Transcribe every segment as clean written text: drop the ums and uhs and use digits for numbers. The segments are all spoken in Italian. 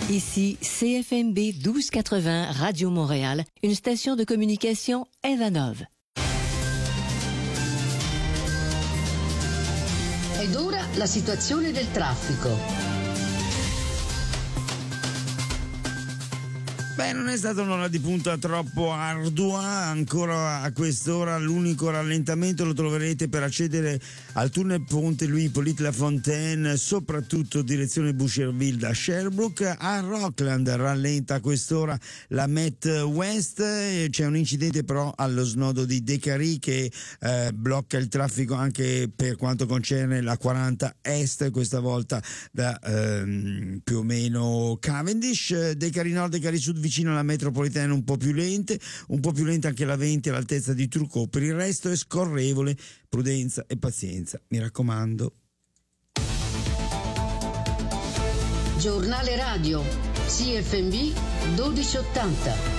Ici CFMB 1280 Radio Montréal, une station de communication Evanov. Ed ora la situazione del traffico. Beh, non è stata un'ora di punta troppo ardua, ancora a quest'ora l'unico rallentamento lo troverete per accedere al tunnel Ponte Louis-Hippolyte Lafontaine, soprattutto direzione Boucherville da Sherbrooke. A Rockland rallenta a quest'ora la Met West, c'è un incidente però allo snodo di Décarie che blocca il traffico anche per quanto concerne la 40 Est, questa volta da più o meno Cavendish. Décarie Nord, Décarie Sud vicino alla metropolitana un po' più lenta anche la 20 all'altezza di Turcot. Per il resto è scorrevole, prudenza e pazienza, mi raccomando. Giornale radio CFMB 1280.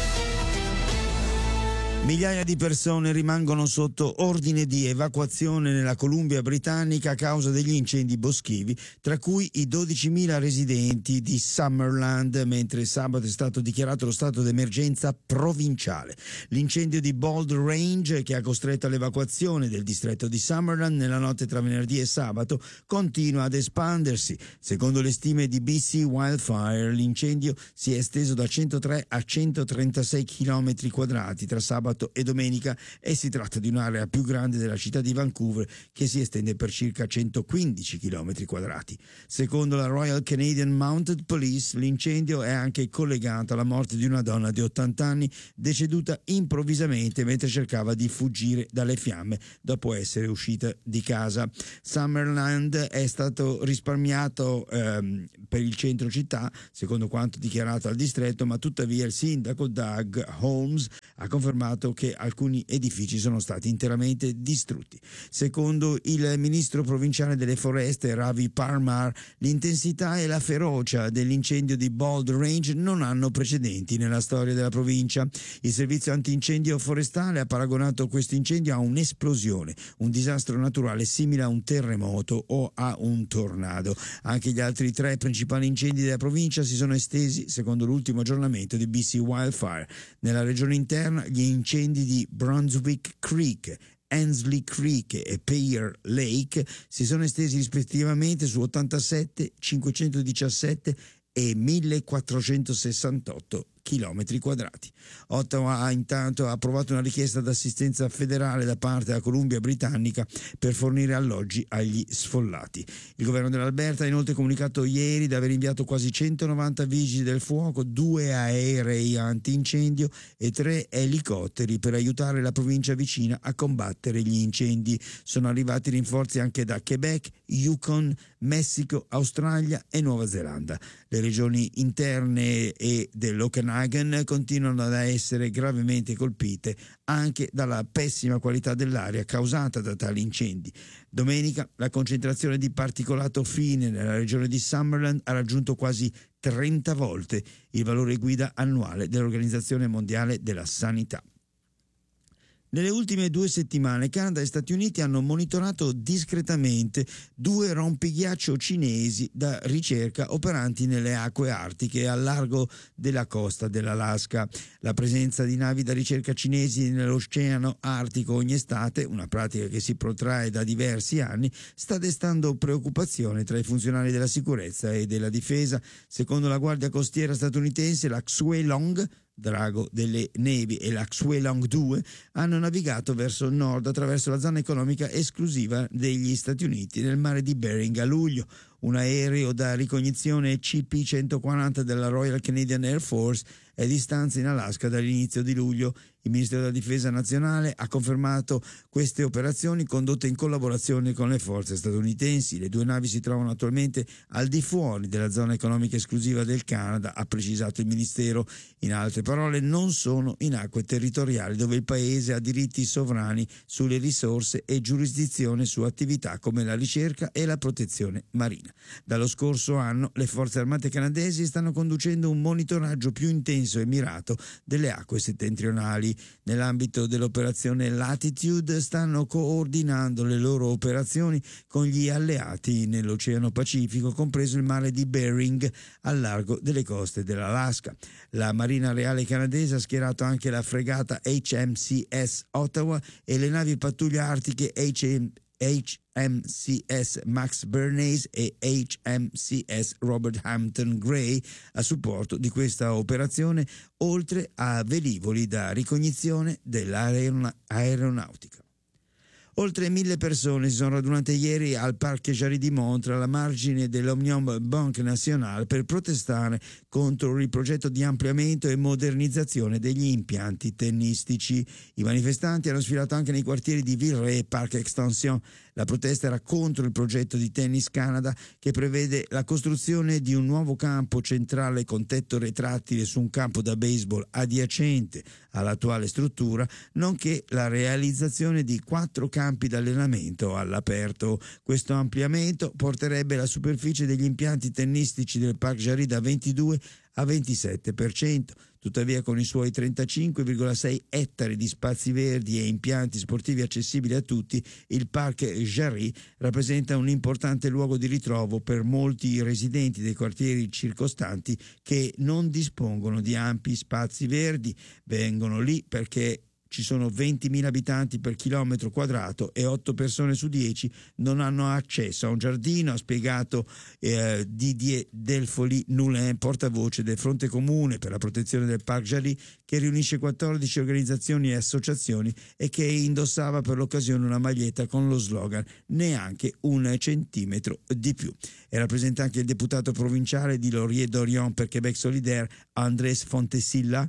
Migliaia di persone rimangono sotto ordine di evacuazione nella Columbia Britannica a causa degli incendi boschivi, tra cui i 12.000 residenti di Summerland, mentre sabato è stato dichiarato lo stato d'emergenza provinciale. L'incendio di Bold Range, che ha costretto all'evacuazione del distretto di Summerland nella notte tra venerdì e sabato, continua ad espandersi. Secondo le stime di BC Wildfire, l'incendio si è esteso da 103 a 136 km quadrati tra sabato e domenica e si tratta di un'area più grande della città di Vancouver che si estende per circa 115 km quadrati. Secondo la Royal Canadian Mounted Police, l'incendio è anche collegato alla morte di una donna di 80 anni deceduta improvvisamente mentre cercava di fuggire dalle fiamme dopo essere uscita di casa. Summerland è stato risparmiato per il centro città, secondo quanto dichiarato al distretto, ma tuttavia il sindaco Doug Holmes ha confermato che alcuni edifici sono stati interamente distrutti. Secondo il ministro provinciale delle foreste Ravi Parmar, l'intensità e la ferocia dell'incendio di Bold Range non hanno precedenti nella storia della provincia. Il servizio antincendio forestale ha paragonato questo incendio a un'esplosione, un disastro naturale simile a un terremoto o a un tornado. Anche gli altri 3 principali incendi della provincia si sono estesi, secondo l'ultimo aggiornamento di BC Wildfire. Nella regione interna gli incendi di Brunswick Creek, Annesley Creek e Pear Lake si sono estesi rispettivamente su 87, 517 e 1468 chilometri quadrati. Ottawa ha intanto approvato una richiesta d'assistenza federale da parte della Columbia Britannica per fornire alloggi agli sfollati. Il governo dell'Alberta ha inoltre comunicato ieri di aver inviato quasi 190 vigili del fuoco, 2 aerei antincendio e 3 elicotteri per aiutare la provincia vicina a combattere gli incendi. Sono arrivati rinforzi anche da Quebec, Yukon, Messico, Australia e Nuova Zelanda. Le regioni interne e dell'Okanagan continuano ad essere gravemente colpite anche dalla pessima qualità dell'aria causata da tali incendi. Domenica la concentrazione di particolato fine nella regione di Summerland ha raggiunto quasi 30 volte il valore guida annuale dell'Organizzazione Mondiale della Sanità. Nelle ultime 2 settimane Canada e Stati Uniti hanno monitorato discretamente 2 rompighiaccio cinesi da ricerca operanti nelle acque artiche al largo della costa dell'Alaska. La presenza di navi da ricerca cinesi nell'Oceano Artico ogni estate, una pratica che si protrae da diversi anni, sta destando preoccupazione tra i funzionari della sicurezza e della difesa. Secondo la Guardia Costiera statunitense, la Xue Long, drago delle nevi, e la Xue Long 2 hanno navigato verso nord attraverso la zona economica esclusiva degli Stati Uniti nel mare di Bering a luglio. Un aereo da ricognizione CP-140 della Royal Canadian Air Force è di stanza in Alaska dall'inizio di luglio. Il Ministero della Difesa Nazionale ha confermato queste operazioni condotte in collaborazione con le forze statunitensi. Le 2 navi si trovano attualmente al di fuori della zona economica esclusiva del Canada, ha precisato il Ministero. In altre parole, non sono in acque territoriali dove il Paese ha diritti sovrani sulle risorse e giurisdizione su attività come la ricerca e la protezione marina. Marina. Dallo scorso anno le forze armate canadesi stanno conducendo un monitoraggio più intenso e mirato delle acque settentrionali. Nell'ambito dell'operazione Latitude stanno coordinando le loro operazioni con gli alleati nell'Oceano Pacifico, compreso il mare di Bering al largo delle coste dell'Alaska. La Marina Reale canadese ha schierato anche la fregata HMCS Ottawa e le navi pattuglia artiche HMCS Max Bernays e HMCS Robert Hampton Gray a supporto di questa operazione, oltre a velivoli da ricognizione dell'aeronautica. Oltre 1.000 persone si sono radunate ieri al Parc Jarry di Montreux, alla margine dell'Omnium Banque Nationale, per protestare contro il progetto di ampliamento e modernizzazione degli impianti tennistici. I manifestanti hanno sfilato anche nei quartieri di Villeray e Parc Extension. La protesta era contro il progetto di Tennis Canada, che prevede la costruzione di un nuovo campo centrale con tetto retrattile su un campo da baseball adiacente all'attuale struttura, nonché la realizzazione di 4 campi d'allenamento all'aperto. Questo ampliamento porterebbe la superficie degli impianti tennistici del Parc Jarry da 22 a 27%. Tuttavia, con i suoi 35,6 ettari di spazi verdi e impianti sportivi accessibili a tutti, il Parc Jarry rappresenta un importante luogo di ritrovo per molti residenti dei quartieri circostanti che non dispongono di ampi spazi verdi. Vengono lì perché ci sono 20.000 abitanti per chilometro quadrato e 8 persone su 10 non hanno accesso a un giardino, ha spiegato Didier Delfoli-Noulin, portavoce del Fronte Comune per la protezione del Parc Jarry, che riunisce 14 organizzazioni e associazioni e che indossava per l'occasione una maglietta con lo slogan "Neanche un centimetro di più". Era presente anche il deputato provinciale di Laurier-Dorion per Québec Solidaire, Andrés Fontesilla,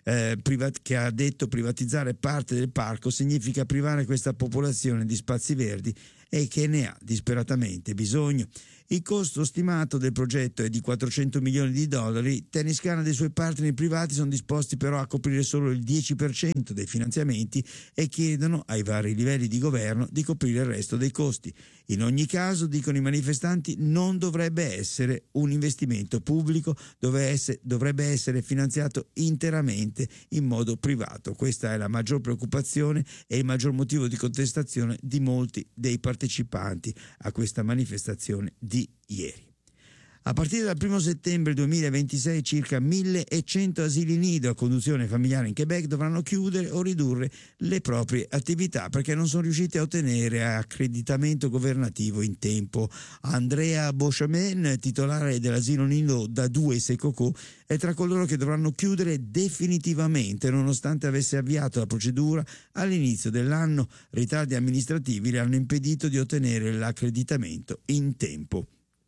che ha detto: privatizzare parte del parco significa privare questa popolazione di spazi verdi e che ne ha disperatamente bisogno. Il costo stimato del progetto è di $400 milioni. Tennis Canada e i suoi partner privati sono disposti però a coprire solo il 10% dei finanziamenti e chiedono ai vari livelli di governo di coprire il resto dei costi. In ogni caso, dicono i manifestanti, non dovrebbe essere un investimento pubblico, dovrebbe essere finanziato interamente in modo privato. Questa è la maggior preoccupazione e il maggior motivo di contestazione di molti dei partecipanti a questa manifestazione di ieri. A partire dal 1 settembre 2026 circa 1.100 asili nido a conduzione familiare in Quebec dovranno chiudere o ridurre le proprie attività perché non sono riusciti a ottenere accreditamento governativo in tempo. Andrea Beauchemin, titolare dell'asilo nido da 2 Secoco, è tra coloro che dovranno chiudere definitivamente nonostante avesse avviato la procedura all'inizio dell'anno. Ritardi amministrativi le hanno impedito di ottenere l'accreditamento in tempo.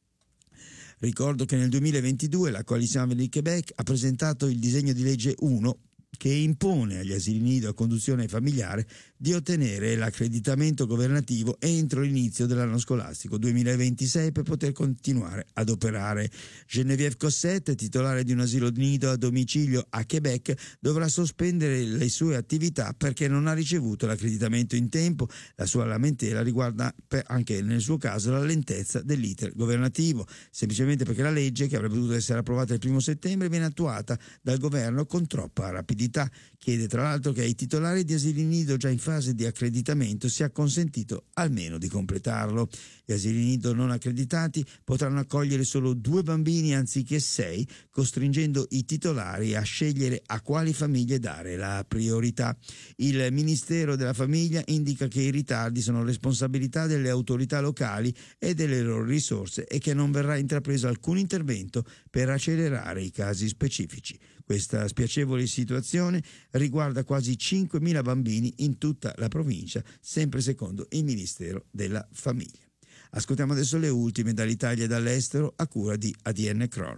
Ricordo che nel 2022 la Coalition Avenir Québec ha presentato il disegno di legge 1 che impone agli asili nido a conduzione familiare di ottenere l'accreditamento governativo entro l'inizio dell'anno scolastico 2026 per poter continuare ad operare. Geneviève Cossette, titolare di un asilo nido a domicilio a Quebec, dovrà sospendere le sue attività perché non ha ricevuto l'accreditamento in tempo. La sua lamentela riguarda anche nel suo caso la lentezza dell'iter governativo, semplicemente perché la legge, che avrebbe dovuto essere approvata il 1 settembre, viene attuata dal governo con troppa rapidità. Chiede tra l'altro che ai titolari di asili nido già in fase di accreditamento sia consentito almeno di completarlo. Gli asili nido non accreditati potranno accogliere solo 2 bambini anziché 6, costringendo i titolari a scegliere a quali famiglie dare la priorità. Il Ministero della Famiglia indica che i ritardi sono responsabilità delle autorità locali e delle loro risorse e che non verrà intrapreso alcun intervento per accelerare i casi specifici. Questa spiacevole situazione riguarda quasi 5.000 bambini in tutta la provincia, sempre secondo il Ministero della Famiglia. Ascoltiamo adesso le ultime dall'Italia e dall'estero a cura di ADN Cronos.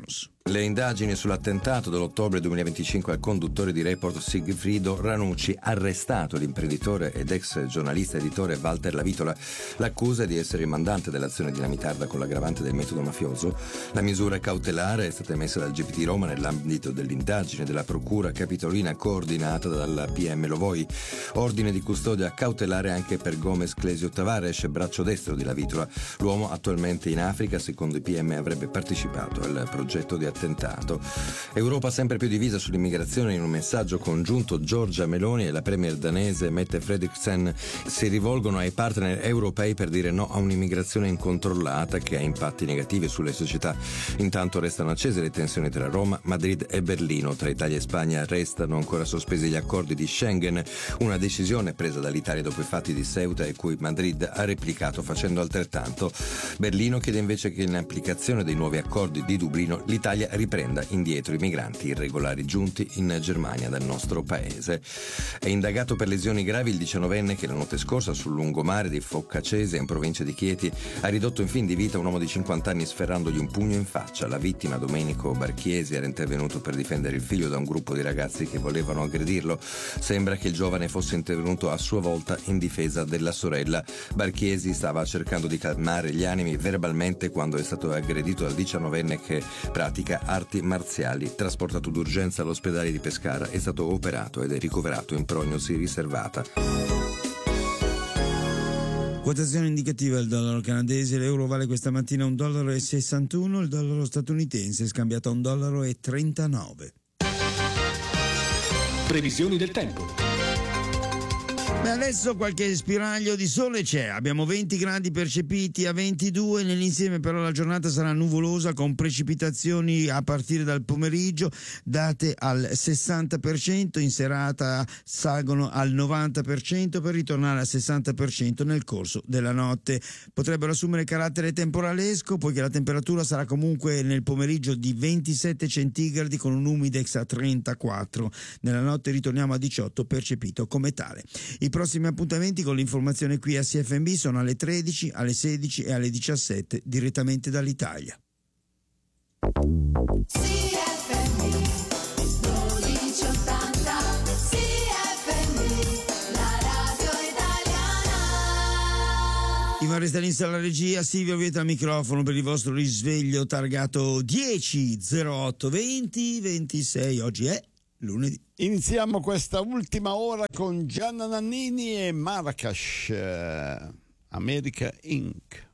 Le indagini sull'attentato dell'ottobre 2025 al conduttore di Report Sigfrido Ranucci, arrestato l'imprenditore ed ex giornalista editore Walter Lavitola. L'accusa è di essere il mandante dell'azione dinamitarda con l'aggravante del metodo mafioso. La misura cautelare è stata emessa dal GPT Roma nell'ambito dell'indagine della Procura Capitolina coordinata dalla PM Lovoi. Ordine di custodia cautelare anche per Gomez Clesio Tavares, braccio destro di Lavitola. L'uomo, attualmente in Africa, secondo i PM avrebbe partecipato al progetto di attentato. Europa sempre più divisa sull'immigrazione. In un messaggio congiunto Giorgia Meloni e la premier danese Mette Frederiksen si rivolgono ai partner europei per dire no a un'immigrazione incontrollata che ha impatti negativi sulle società. Intanto restano accese le tensioni tra Roma, Madrid e Berlino. Tra Italia e Spagna restano ancora sospesi gli accordi di Schengen, una decisione presa dall'Italia dopo i fatti di Ceuta e cui Madrid ha replicato facendo altrettanto. Berlino chiede invece che in applicazione dei nuovi accordi di Dublino l'Italia riprenda indietro i migranti irregolari giunti in Germania dal nostro paese. È indagato per lesioni gravi il 19enne che la notte scorsa sul lungomare di Foccacese in provincia di Chieti ha ridotto in fin di vita un uomo di 50 anni sferrandogli un pugno in faccia. La vittima, Domenico Barchiesi, era intervenuto per difendere il figlio da un gruppo di ragazzi che volevano aggredirlo. Sembra che il giovane fosse intervenuto a sua volta in difesa della sorella. Barchiesi stava cercando di calmare gli animi verbalmente quando è stato aggredito dal 19enne che pratica arti marziali. Trasportato d'urgenza all'ospedale di Pescara, è stato operato ed è ricoverato in prognosi riservata. Quotazione indicativa del dollaro canadese: l'euro vale questa mattina $1,61, il dollaro statunitense è scambiato a $1,39. Previsioni del tempo. Beh, adesso qualche spiraglio di sole c'è, abbiamo 20 gradi percepiti a 22, nell'insieme però la giornata sarà nuvolosa con precipitazioni a partire dal pomeriggio date al 60%, in serata salgono al 90% per ritornare al 60% nel corso della notte. Potrebbero assumere carattere temporalesco poiché la temperatura sarà comunque nel pomeriggio di 27 centigradi con un humidex a 34, nella notte ritorniamo a 18 percepito come tale. I prossimi appuntamenti con l'informazione qui a CFMB sono alle 13, alle 16 e alle 17 direttamente dall'Italia. CFMB 1280 CFMB, la radio italiana. Ivan Restalins alla regia, Silvio Vieta al microfono per il vostro risveglio targato 10-08-20-26. Oggi è lunedì. Iniziamo questa ultima ora con Gianna Nannini e Marrakesh, America Inc.